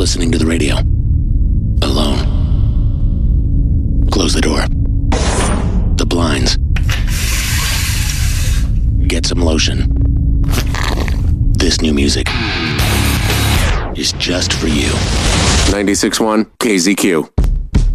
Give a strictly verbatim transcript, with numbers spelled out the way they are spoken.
listening to the radio. Alone. Close the door. The blinds. Get some lotion. This new music is just for you. ninety-six point one K Z Q.